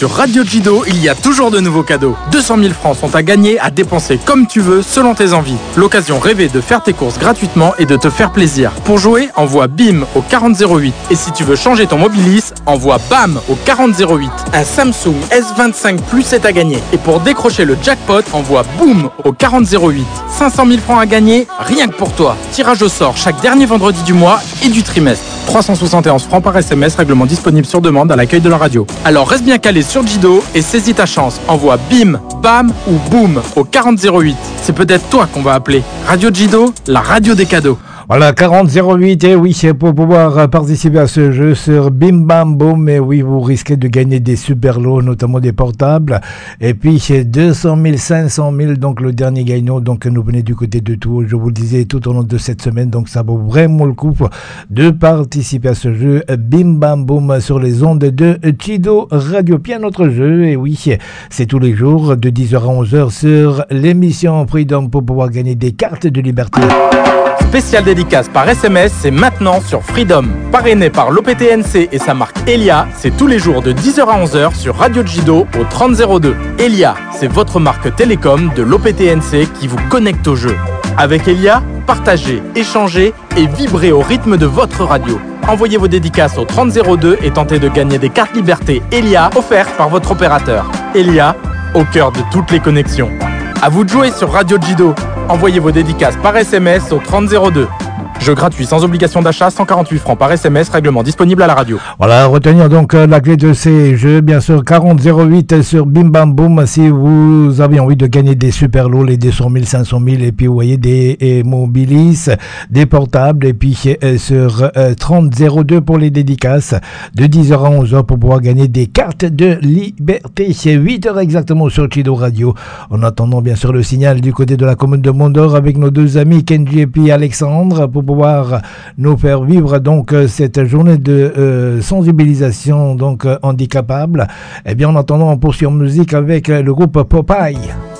Sur Radio Jido, il y a toujours de nouveaux cadeaux. 200 000 francs sont à gagner, à dépenser comme tu veux, selon tes envies. L'occasion rêvée de faire tes courses gratuitement et de te faire plaisir. Pour jouer, envoie BIM au 4008. Et si tu veux changer ton Mobilis, envoie BAM au 4008. Un Samsung S25 Plus est à gagner. Et pour décrocher le jackpot, envoie BOOM au 4008. 500 000 francs à gagner, rien que pour toi. Tirage au sort chaque dernier vendredi du mois et du trimestre. 371 francs par SMS, règlement disponible sur demande à l'accueil de la radio. Alors reste bien calé sur Jido et saisis ta chance. Envoie BIM, BAM ou BOOM au 4008. C'est peut-être toi qu'on va appeler. Radio Jido, la radio des cadeaux. Voilà, 4008, et oui, c'est pour pouvoir participer à ce jeu sur Bim Bam Boom. Et oui, vous risquez de gagner des super lots, notamment des portables. Et puis, c'est 200 000, 500 000, donc le dernier gagnant. Donc, nous venez du côté de Tours. Je vous le disais tout au long de cette semaine. Donc, ça vaut vraiment le coup de participer à ce jeu Bim Bam Boom sur les ondes de Jido Radio. Puis, un autre jeu, et oui, c'est tous les jours de 10h à 11h sur l'émission Freedom pour pouvoir gagner des cartes de liberté. Spécial dédicace par SMS, c'est maintenant sur Freedom. Parrainé par l'OPTNC et sa marque Elia, c'est tous les jours de 10h à 11h sur Radio Jido au 3002. Elia, c'est votre marque télécom de l'OPTNC qui vous connecte au jeu. Avec Elia, partagez, échangez et vibrez au rythme de votre radio. Envoyez vos dédicaces au 3002 et tentez de gagner des cartes liberté Elia offertes par votre opérateur. Elia, au cœur de toutes les connexions. À vous de jouer sur Radio Jido. Envoyez vos dédicaces par SMS au 3002. Jeu gratuit sans obligation d'achat, 148 francs par SMS, règlement disponible à la radio. Voilà, retenir donc la clé de ces jeux, bien sûr, 4008 sur Bim Bam Boom, si vous avez envie de gagner des super lots, les 200 000, 500 000, et puis vous voyez des Mobilis, des portables, et puis sur 3002 pour les dédicaces, de 10h à 11h pour pouvoir gagner des cartes de liberté. C'est 8h exactement sur Jido Radio. En attendant, bien sûr, le signal du côté de la commune de Mondor avec nos deux amis Kenji et puis Alexandre pour pouvoir nous faire vivre donc cette journée de sensibilisation donc handicapable. Eh bien, en attendant, on poursuit en musique avec le groupe Popeye.